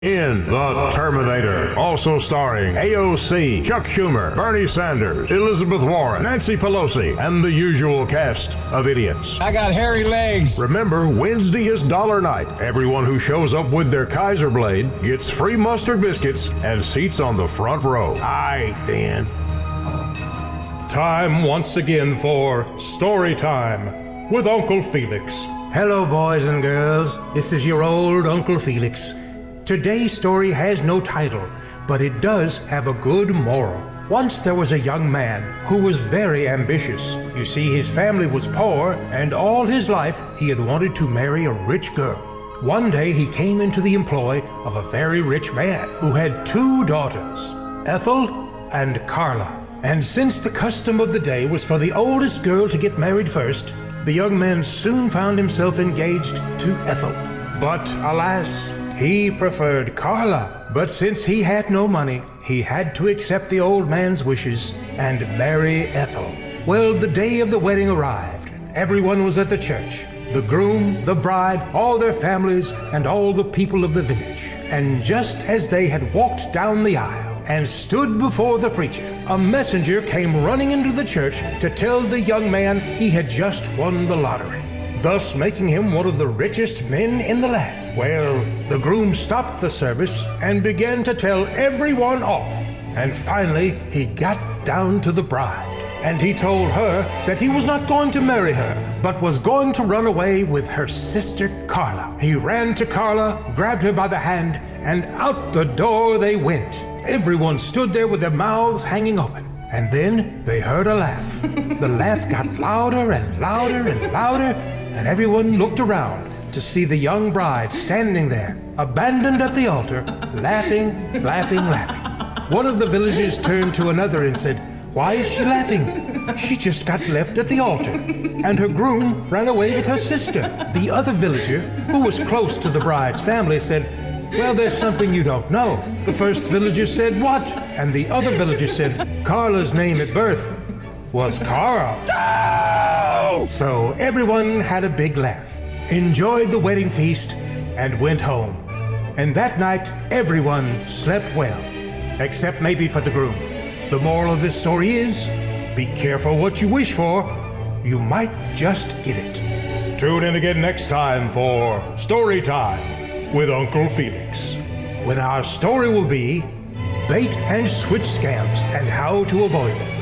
In The Terminator, also starring AOC, Chuck Schumer, Bernie Sanders, Elizabeth Warren, Nancy Pelosi, and the usual cast of idiots. I got hairy legs. Remember, Wednesday is dollar night. Everyone who shows up with their Kaiser blade gets free mustard biscuits and seats on the front row. Aye, Dan. Time once again for Story Time with Uncle Felix. Hello, boys and girls. This is your old Uncle Felix. Today's story has no title, but it does have a good moral. Once there was a young man who was very ambitious. You see, his family was poor, and all his life he had wanted to marry a rich girl. One day he came into the employ of a very rich man who had 2 daughters, Ethel and Carla. And since the custom of the day was for the oldest girl to get married first, the young man soon found himself engaged to Ethel. But alas, he preferred Carla. But since he had no money, he had to accept the old man's wishes and marry Ethel. Well, the day of the wedding arrived. Everyone was at the church. The groom, the bride, all their families, and all the people of the village. And just as they had walked down the aisle and stood before the preacher, a messenger came running into the church to tell the young man he had just won the lottery, thus making him one of the richest men in the land. Well, the groom stopped the service and began to tell everyone off. And finally, he got down to the bride. And he told her that he was not going to marry her, but was going to run away with her sister Carla. He ran to Carla, grabbed her by the hand, and out the door they went. Everyone stood there with their mouths hanging open. And then they heard a laugh. The laugh got louder and louder and louder, and everyone looked around to see the young bride standing there, abandoned at the altar, laughing, laughing, laughing. One of the villagers turned to another and said, "Why is she laughing? She just got left at the altar, and her groom ran away with her sister." The other villager, who was close to the bride's family, said, "Well, there's something you don't know." The first villager said, "What?" And the other villager said, "Carla's name at birth was Carl." No! So everyone had a big laugh, enjoyed the wedding feast, and went home. And that night, everyone slept well, except maybe for the groom. The moral of this story is, be careful what you wish for. You might just get it. Tune in again next time for Story Time with Uncle Felix, when our story will be bait and switch scams and how to avoid them.